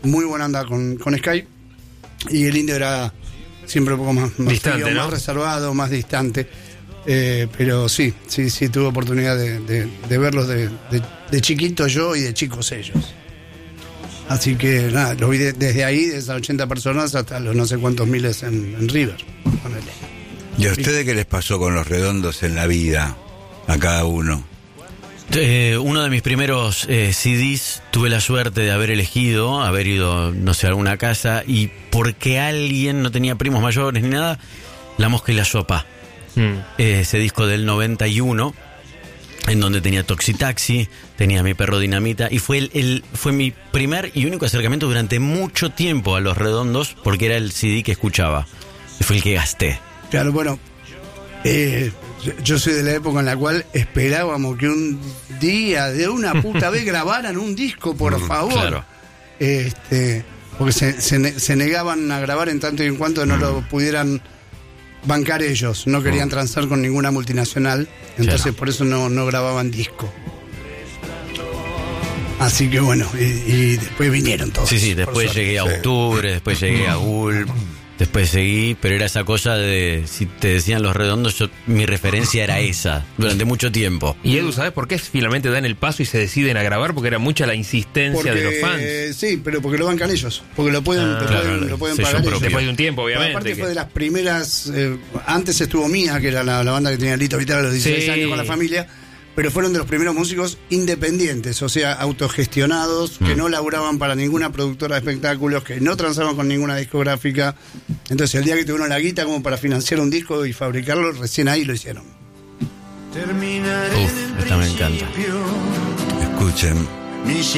muy buena onda con Sky, y el Indio era siempre un poco más distante, frío, ¿no? más reservado, más distante. Pero sí tuve oportunidad de verlos de chiquitos yo y de chicos ellos. Así que nada, los vi desde ahí, de esas 80 personas hasta los no sé cuántos miles en River. Ponele. ¿Y a ustedes qué les pasó con Los Redondos en la vida? A cada uno. Uno de mis primeros CDs tuve la suerte de haber elegido, haber ido, no sé, a alguna casa, y porque alguien no tenía primos mayores ni nada, La Mosca y la Sopa. Ese disco del 91, en donde tenía Toxitaxi, tenía Mi Perro Dinamita, y fue mi primer y único acercamiento durante mucho tiempo a Los Redondos, porque era el CD que escuchaba, y fue el que gasté. Claro, bueno, yo soy de la época en la cual esperábamos que un día de una puta vez grabaran un disco, por favor. Claro. Porque se negaban a grabar en tanto y en cuanto no lo pudieran bancar ellos. No querían transar con ninguna multinacional, entonces Claro. por eso no grababan disco. Así que bueno, y después vinieron todos. Sí, después por suerte. llegué a Octubre, después llegué a Gulp, después seguí, pero era esa cosa de, si te decían Los Redondos, mi referencia era esa, durante mucho tiempo. Y Edu, ¿sabes por qué finalmente dan el paso y se deciden a grabar? Porque era mucha la insistencia de los fans. Sí, pero porque lo bancan ellos. Porque lo pueden, lo pueden sello pagar ellos. propio. Después de un tiempo, Pero obviamente. aparte fue de las primeras. Antes estuvo Mía, que era la banda que tenía Lito Vitale a los 16 Sí. años con la familia. Pero fueron de los primeros músicos independientes, o sea, autogestionados, que no laburaban para ninguna productora de espectáculos, que no transaban con ninguna discográfica. Entonces, el día que tuvieron la guita como para financiar un disco y fabricarlo, recién ahí lo hicieron. Esta me encanta. Escuchen.